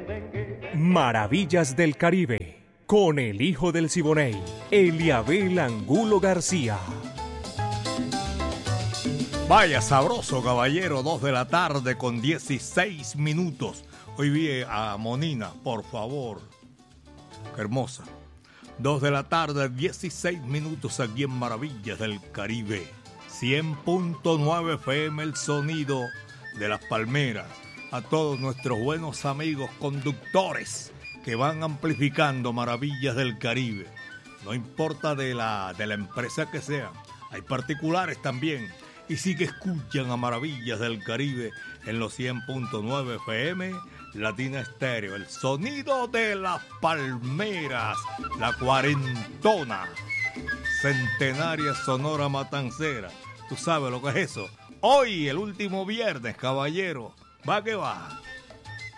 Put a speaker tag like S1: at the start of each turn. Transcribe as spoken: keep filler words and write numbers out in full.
S1: Maravillas del Caribe, con el hijo del Siboney, Eliabel Angulo García.
S2: Vaya sabroso, caballero, dos de la tarde con dieciséis minutos. Hoy vi a Monina, por favor. Qué hermosa. Dos de la tarde, dieciséis minutos aquí en Maravillas del Caribe. cien punto nueve F M, el sonido de las palmeras. A todos nuestros buenos amigos conductores que van amplificando Maravillas del Caribe. No importa de la, de la empresa que sea. Hay particulares también. Y sí que escuchan a Maravillas del Caribe en los cien punto nueve F M, Latina Estéreo, el sonido de las palmeras, la cuarentona, centenaria Sonora Matancera. ¿Tú sabes lo que es eso? Hoy, el último viernes, caballero, va que va.